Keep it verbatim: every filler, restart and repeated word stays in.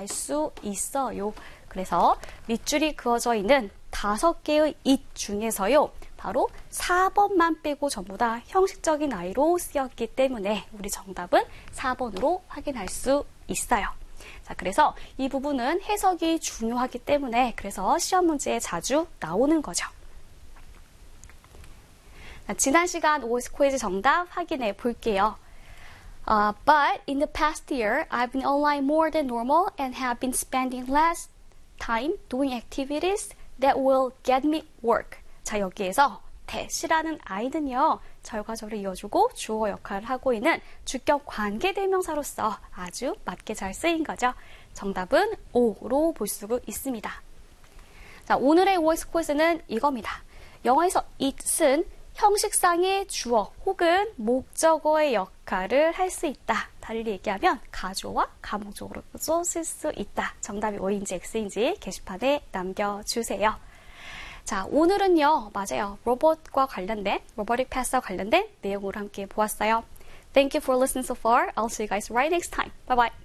알 수 있어요. 그래서 밑줄이 그어져 있는 다섯 개의 it 중에서요. 바로 사 번만 빼고 전부 다 형식적인 I로 쓰였기 때문에 우리 정답은 사 번으로 확인할 수 있어요. 자, 그래서 이 부분은 해석이 중요하기 때문에 그래서 시험 문제에 자주 나오는 거죠. 자, 지난 시간 오에스 퀴즈 정답 확인해 볼게요. Uh, but in the past year, I've been online more than normal and have been spending less time doing activities that will get me work. 자, 여기에서 that이라는 I는요, 결과절을 이어주고 주어 역할을 하고 있는 주격 관계대명사로서 아주 맞게 잘 쓰인 거죠. 정답은 O로 볼 수 있습니다. 자, 오늘의 오에스 퀴즈는 이겁니다. 영어에서 it은 형식상의 주어 혹은 목적어의 역할을 할 수 있다. 달리 얘기하면 가조와 가목적으로도 쓸 수 있다. 정답이 O인지 X인지 게시판에 남겨주세요. 자, 오늘은요, 맞아요. 로봇과 관련된, 로보틱 패스와 관련된 내용으로 함께 보았어요. Thank you for listening so far. I'll see you guys right next time. Bye bye.